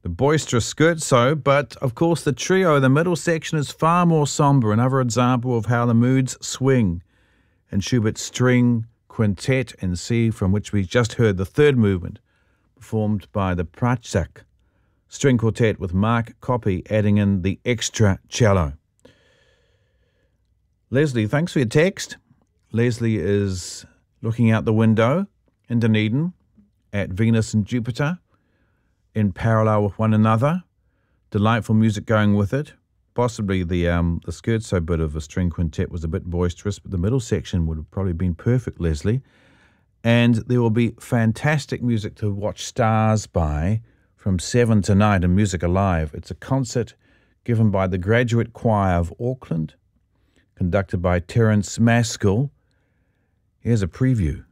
The boisterous scherzo, but of course the trio, the middle section, is far more somber. Another example of how the moods swing. And Schubert's String Quintet in C, from which we just heard the third movement, performed by the Pratchak String Quartet with Mark Copy adding in the extra cello. Leslie, thanks for your text. Leslie is looking out the window in Dunedin at Venus and Jupiter in parallel with one another. Delightful music going with it. Possibly the scherzo bit of a string quintet was a bit boisterous, but the middle section would have probably been perfect, Leslie. And there will be fantastic music to watch stars by from 7 tonight in Music Alive. It's a concert given by the Graduate Choir of Auckland, conducted by Terence Maskell. Here's a preview.